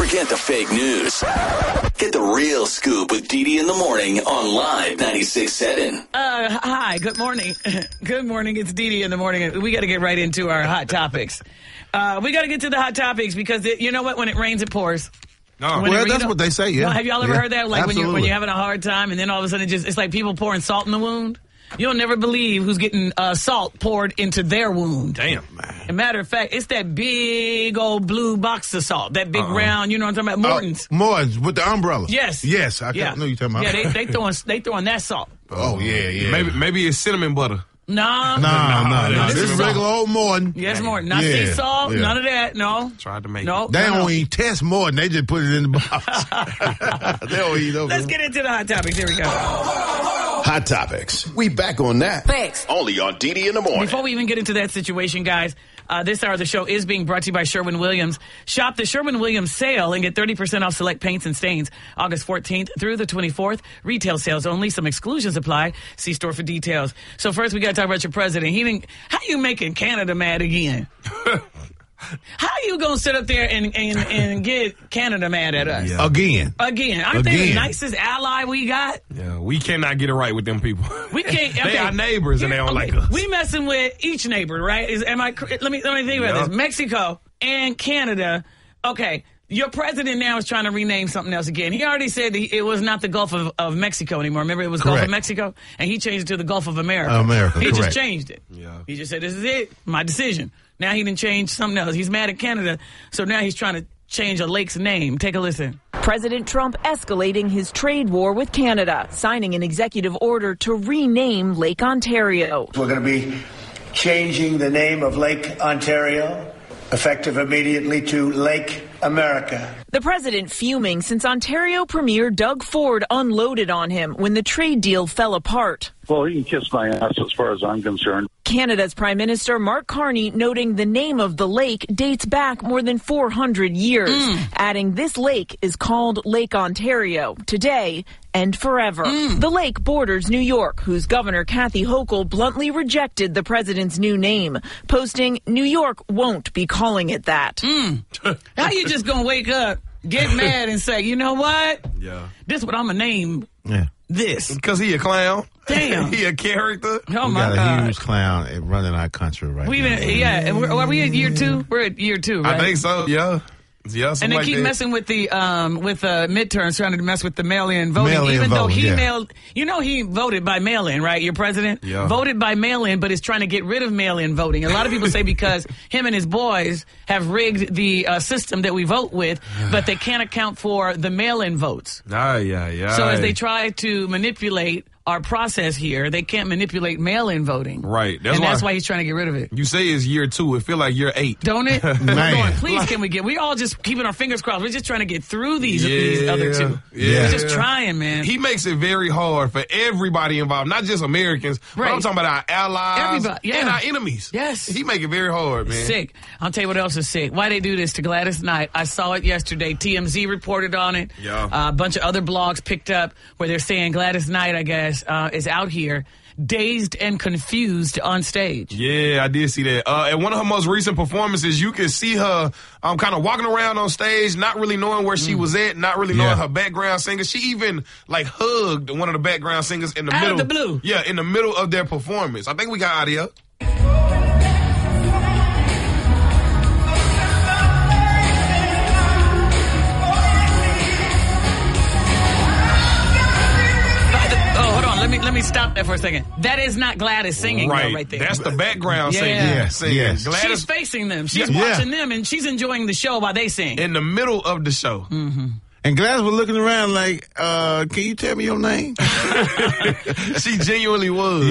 Forget the fake news. Get the real scoop with Dee Dee in the morning on Live 96.7. Hi, good morning. Good morning. It's Dee Dee in the morning. We got to get right into our hot topics. We got to get to the hot topics because you know what? When it rains, it pours. No. Well, that's what they say, yeah. Have y'all ever heard that? Like when you're having a hard time and then all of a sudden it's like people pouring salt in the wound? You'll never believe who's getting salt poured into their wound. Damn, man. As a matter of fact, it's that big old blue box of salt. That big round, you know what I'm talking about? Morton's. Morton's with the umbrella. Yes. Yes, I know you're talking about. Yeah, they throwing that salt. Oh, yeah. Maybe it's cinnamon butter. No. This is regular old Morton. Yes, Morton. Not sea salt, none of that, no. Tried to make it. They don't even test Morton. They just put it in the box. They don't eat over. Let's get into the hot topics. Here we go. Hot topics. We back on that. Thanks. Only on Dee Dee in the morning. Before we even get into that situation, guys, this hour of the show is being brought to you by Sherwin-Williams. Shop the Sherwin-Williams sale and get 30% off select paints and stains August 14th through the 24th. Retail sales only. Some exclusions apply. See store for details. So first, we got to talk about your president. How you making Canada mad again? How you gonna sit up there and get Canada mad at us? Yeah. Again. Aren't they the nicest ally we got? Yeah, we cannot get it right with them people. We can't. They are neighbors and they don't like us. We messing with each neighbor, right? Let me think about this. Mexico and Canada. Okay. Your president now is trying to rename something else again. He already said it was not the Gulf of Mexico anymore. Remember, it was Gulf of Mexico? And he changed it to the Gulf of America. He just changed it. Yeah. He just said, this is it, my decision. Now he didn't change something else. He's mad at Canada, so now he's trying to change a lake's name. Take a listen. President Trump escalating his trade war with Canada, signing an executive order to rename Lake Ontario. We're going to be changing the name of Lake Ontario, effective immediately, to Lake America. The president fuming since Ontario Premier Doug Ford unloaded on him when the trade deal fell apart. Well, he can kiss my ass as far as I'm concerned. Canada's Prime Minister Mark Carney noting the name of the lake dates back more than 400 years, adding this lake is called Lake Ontario today and forever. The lake borders New York, whose Governor Kathy Hochul bluntly rejected the president's new name, posting, "New York won't be calling it that." How you just gonna wake up, get mad, and say, you know what? Yeah. This is what I'm gonna name this. Because he a clown. Damn. He a character. Oh, we my got God. a huge clown running our country right now. Are we at year 2? We're at year 2, right? I think so, yeah. Yeah, and they keep messing with the midterms, trying to mess with the mail-in voting. Though he he voted by mail-in, right? Your president voted by mail-in, but is trying to get rid of mail-in voting. A lot of people say because him and his boys have rigged the system that we vote with, but they can't account for the mail-in votes. Yeah. So as they try to manipulate our process here, they can't manipulate mail-in voting. Right. That's why he's trying to get rid of it. You say it's year 2. It feel like year 8. Don't it? Man. Please, can we all just keeping our fingers crossed. We're just trying to get through these other 2. Yeah. We're just trying, man. He makes it very hard for everybody involved, not just Americans, but I'm talking about our allies and our enemies. Yes. He make it very hard, man. Sick. I'll tell you what else is sick. Why they do this to Gladys Knight. I saw it yesterday. TMZ reported on it. Yeah. A bunch of other blogs picked up where they're saying Gladys Knight, I guess, is out here dazed and confused on stage. Yeah, I did see that. At one of her most recent performances, you can see her kind of walking around on stage, not really knowing where she was at, not really knowing her background singer. She even hugged one of the background singers in the middle. Out of the blue. Yeah, in the middle of their performance. I think we got audio. Let me stop there for a second. That is not Gladys singing right there. That's the background singing. Yes. Gladys, she's facing them. She's watching them, and she's enjoying the show while they sing. In the middle of the show. Mm-hmm. And Gladys was looking around like, can you tell me your name? She genuinely was.